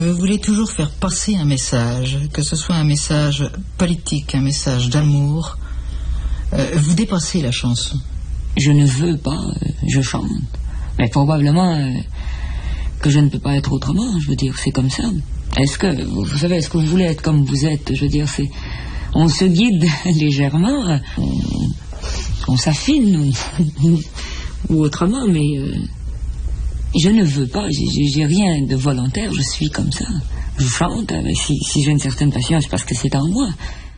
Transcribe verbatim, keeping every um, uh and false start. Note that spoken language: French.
Vous voulez toujours faire passer un message, que ce soit un message politique, un message d'amour. Euh, vous dépassez la chanson. Je ne veux pas, euh, je chante. Mais probablement euh, que je ne peux pas être autrement, je veux dire, c'est comme ça. Est-ce que, vous, vous savez, est-ce que vous voulez être comme vous êtes? Je veux dire, c'est... On se guide légèrement, on, on s'affine, ou, ou autrement, mais... Euh, je ne veux pas, j'ai, j'ai rien de volontaire, je suis comme ça. Je chante, mais si, si j'ai une certaine passion, c'est parce que c'est en moi.